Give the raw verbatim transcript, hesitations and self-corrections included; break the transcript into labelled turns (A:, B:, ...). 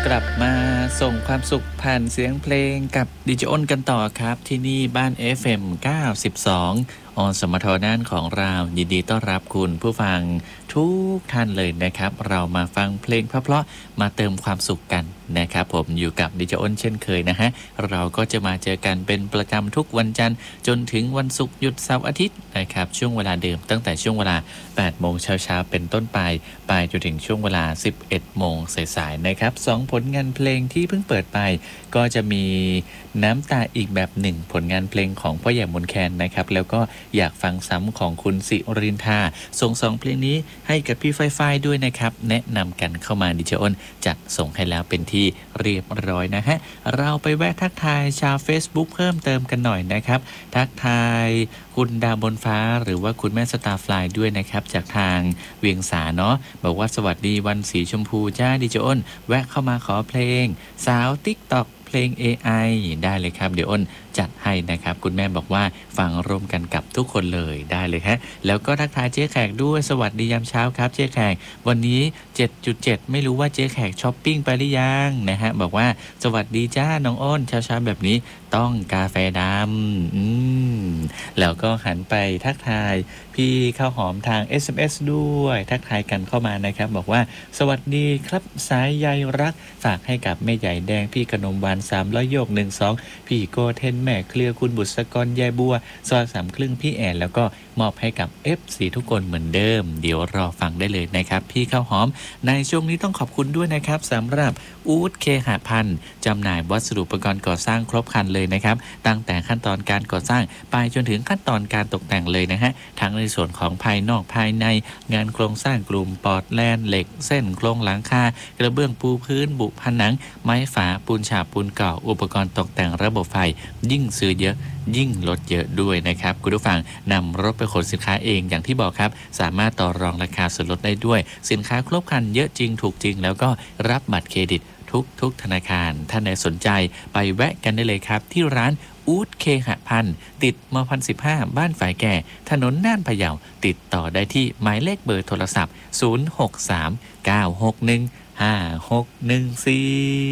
A: กลับมาส่งความสุขผ่านเสียงเพลงกับดิจิอ้นกันต่อครับที่นี่บ้าน เอฟ เอ็ม เก้าสิบสองออนสมทน่านของเรายินดีต้อนรับคุณผู้ฟังทุกท่านเลยนะครับเรามาฟังเพลงเพราะๆมาเติมความสุขกันนะครับผมอยู่กับดิจิอ้นเช่นเคยนะฮะเราก็จะมาเจอกันเป็นประจำทุกวันจันทร์จนถึงวันศุกร์หยุดเสาร์อาทิตย์นะครับช่วงเวลาเดิมตั้งแต่ช่วงเวลาแปดโมงเช้าๆเป็นต้นไปไปจนถึงช่วงเวลาสิบเอ็ดโมงสายๆนะครับสองผลงานเพลงที่เพิ่งเปิดไปก็จะมีน้ำตาอีกแบบหนึ่งผลงานเพลงของพ่อใหญ่มนแคนนะครับแล้วก็อยากฟังซ้ำของคุณสิรินทาส่งสองเพลงนี้ให้กับพี่ไฟไฟด้วยนะครับแนะนำกันเข้ามาดิจิอ้นจัดส่งให้แล้วเป็นที่เรียบร้อยนะฮะเราไปแวะทักทายชาว Facebook เพิ่มเติมกันหน่อยนะครับทักทายคุณดาวบนฟ้าหรือว่าคุณแม่สตาร์ฟลายด้วยนะครับจากทางเวียงสาเนาะบอกว่าสวัสดีวันสีชมพูจ้าดิจิอ้นแวะเข้ามาขอเพลงสาว TikTok เพลง เอ ไอ ได้เลยครับเดี๋ยวอ้นจัดให้นะครับคุณแม่บอกว่าฟังร่วมกันกับทุกคนเลยได้เลยฮะแล้วก็ทักทายเจ๊แขกด้วยสวัสดียามเช้าครับเจ๊แขกวันนี้ เจ็ดจุดเจ็ด ไม่รู้ว่าเจ๊แขกช้อปปิ้งไปหรือยังนะฮะบอกว่าสวัสดีจ้าน้องอ้นเช้าๆแบบนี้ต้องกาแฟดำอืมแล้วก็หันไปทักทายพี่ข้าวหอมทาง เอส เอ็ม เอส ด้วยทักทายกันเข้ามานะครับบอกว่าสวัสดีครับสายใยรักฝากให้กับแม่ใหญ่แดงพี่ขนมหวานสามร้อยโยกหนึ่งสองพี่โกเทนแม่เคลียร์คุณบุษกรยายบัวซอยสามครึ่งพี่แอนแล้วก็มอบให้กับ เอฟ ซี ทุกคนเหมือนเดิมเดี๋ยวรอฟังได้เลยนะครับพี่ข้าวหอมในช่วงนี้ต้องขอบคุณด้วยนะครับสำหรับอู๊ดเคหพันธ์จำหน่ายวัสดุอุปกรณ์ก่อสร้างครบครันเลยนะครับตั้งแต่ขั้นตอนการก่อสร้างไปจนถึงขั้นตอนการตกแต่งเลยนะฮะทั้งในส่วนของภายนอกภายในงานโครงสร้างกลุ่มปอดแลนเหล็กเส้นโครงหลังคากระเบื้องปูพื้นบุผนังไม้ฝาปูนฉาบปูนก่ออุปกรณ์ตกแต่งระบบไฟยิ่งซื้อเยอะยิ่งลดเยอะด้วยนะครับคุณผู้ฟังนำรถไปขนสินค้าเองอย่างที่บอกครับสามารถต่อรองราคาส่วนลดได้ด้วยสินค้าครบครันเยอะจริงถูกจริงแล้วก็รับบัตรเครดิตทุกทุกธนาคารท่านใดสนใจไปแวะกันได้เลยครับที่ร้านอู๊ดเคหพันธ์ติดมพันสิบห้าบ้านฝายแก่ถนนน่านพะเยาติดต่อได้ที่หมายเลขเบอร์โทรศัพท์ศูนย์ หก สาม เก้า หก หนึ่ง ห้า หก หนึ่ง สี่